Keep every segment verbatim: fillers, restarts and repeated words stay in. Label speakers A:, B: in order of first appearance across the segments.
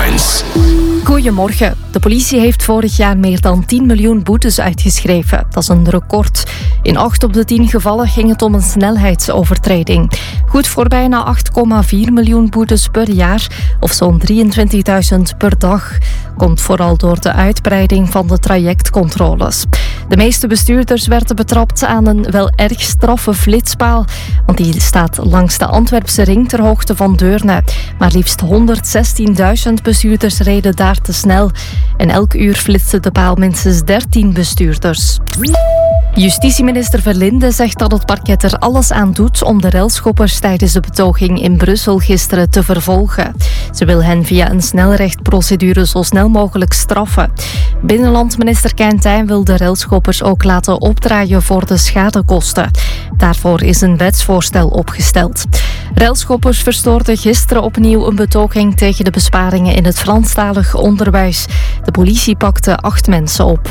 A: Headlines.
B: Goedemorgen. De politie heeft vorig jaar meer dan tien miljoen boetes uitgeschreven. Dat is een record. In acht op de tien gevallen ging het om een snelheidsovertreding. Goed voor bijna acht komma vier miljoen boetes per jaar, of zo'n drieëntwintigduizend per dag. Komt vooral door de uitbreiding van de trajectcontroles. De meeste bestuurders werden betrapt aan een wel erg straffe flitspaal, want die staat langs de Antwerpse ring ter hoogte van Deurne. Maar liefst honderdzestienduizend bestuurders reden daar te snel. En elk uur flitste de paal minstens dertien bestuurders. Justitieminister Verlinde zegt dat het parket er alles aan doet om de relschoppers tijdens de betoging in Brussel gisteren te vervolgen. Ze wil hen via een snelrechtprocedure zo snel mogelijk straffen. Binnenlandminister Keintijn wil de relschoppers ook laten opdraaien voor de schadekosten. Daarvoor is een wetsvoorstel opgesteld. Relschoppers verstoorden gisteren opnieuw een betoging tegen de besparingen in het Franstalig onderwijs. De politie pakte acht mensen op.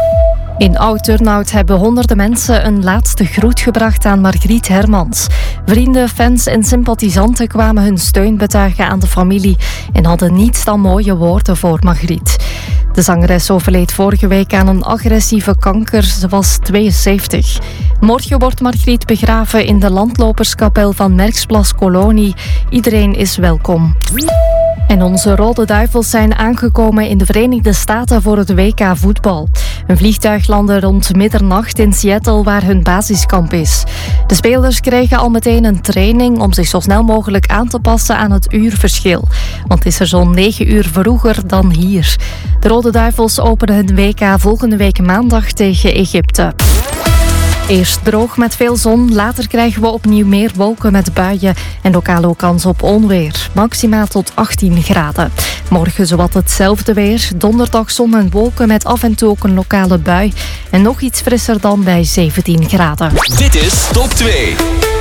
B: In Oud-Turnhout hebben honderden mensen een laatste groet gebracht aan Margriet Hermans. Vrienden, fans en sympathisanten kwamen hun steun betuigen aan de familie en hadden niets dan mooie woorden voor Margriet. De zangeres overleed vorige week aan een agressieve kanker. Ze was tweeënzeventig. Morgen wordt Margriet begraven in de landloperskapel van Merksplas Kolonie. Iedereen is welkom. En onze Rode Duivels zijn aangekomen in de Verenigde Staten voor het W K voetbal. Een vliegtuig landde rond middernacht in Seattle, waar hun basiskamp is. De spelers kregen al meteen een training om zich zo snel mogelijk aan te passen aan het uurverschil. Want het is er zo'n negen uur vroeger dan hier. De Rode Duivels openen hun W K volgende week maandag tegen Egypte. Eerst droog met veel zon, later krijgen we opnieuw meer wolken met buien en lokaal ook kans op onweer. Maxima tot achttien graden. Morgen zowat hetzelfde weer, donderdag zon en wolken met af en toe ook een lokale bui. En nog iets frisser dan bij zeventien graden.
A: Dit is Top twee.